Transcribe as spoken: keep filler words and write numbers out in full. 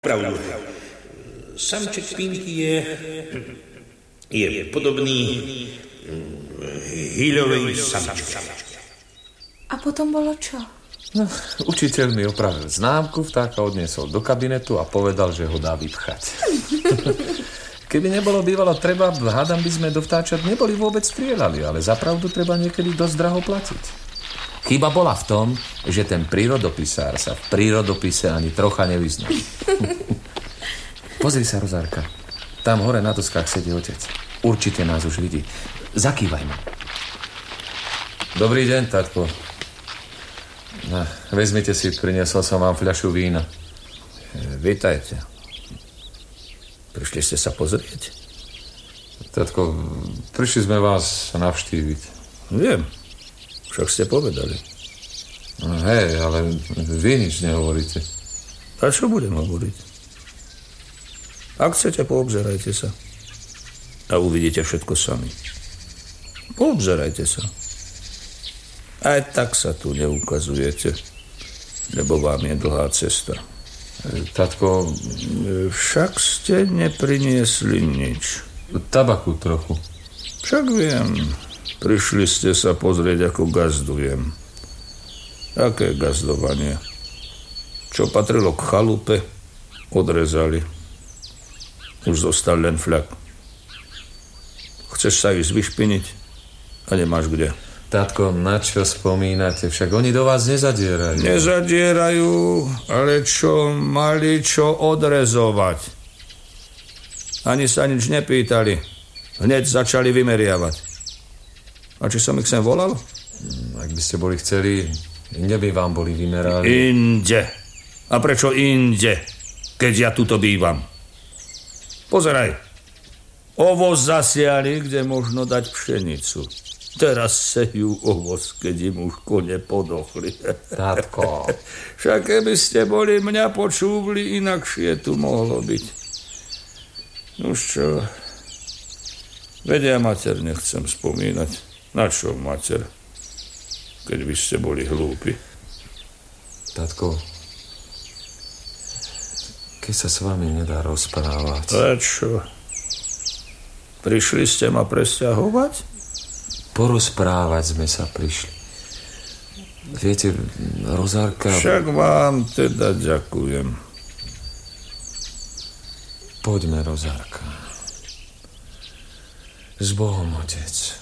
Pravdu. Samček Pinky je, je podobný Hiľovej samčke. A potom bolo čo? No, učiteľ mi opravil známku, vtáka odniesol do kabinetu a povedal, že ho dá vypchať. Keby nebolo bývalo treba, hádam by sme do vtáčat neboli vôbec strieľali, ale za pravdu treba niekedy dosť draho platiť. Chyba bola v tom, že ten prírodopisár sa v prírodopise ani trocha nevyzná. Pozri sa, Rozárka. Tam hore na doskách sedí otec. Určite nás už vidí. Zakývaj mu. Dobrý deň, tatko. No, vezmite si, priniesol som vám fľašu vína. Vítajte. Prišli ste sa pozrieť? Tatko, prišli sme vás navštíviť. Viem. Však ste povedali. No, hej, ale vy nič nehovoríte. A čo budem hovoriť? Ak chcete, poobzerajte sa. A uvidíte všetko sami. Poobzerajte sa. Aj tak sa tu neukazujete, lebo vám je dlhá cesta. Tatko... Však ste nepriniesli nič. Tabaku trochu. Však viem. Prišli ste sa pozrieť, ako gazdujem. Aké gazdovanie? Čo patrilo k chalupe, odrezali. Už zostal len flak. Chceš sa ísť vyšpiniť a nemáš kde. Tatko, na čo spomínate? Však oni do vás nezadierajú. Nezadierajú, ale čo mali čo odrezovať. Ani sa nič nepýtali. Hneď začali vymeriavať. A či som ich sem volal? Ak by ste boli chceli, inde by vám boli vymerali. Inde. A prečo inde, keď ja tuto bývam? Pozeraj. Ovoz zasiali, kde možno dať pšenicu. Teraz sejú ovoz, keď im už kone podochli. Tátko. Však keby ste boli mňa počúvli, inakšie tu mohlo byť. Nuž čo? Vedia mater, nechcem spomínať. Na čo mater? Keď by ste boli hlúpi. Tátko, keď sa s vami nedá rozprávať. A čo? Prišli ste ma presťahovať? Porozprávať sme sa prišli. Viete, Rozárka... Však vám teda ďakujem. Poďme, Rozárka. S Bohom, otec.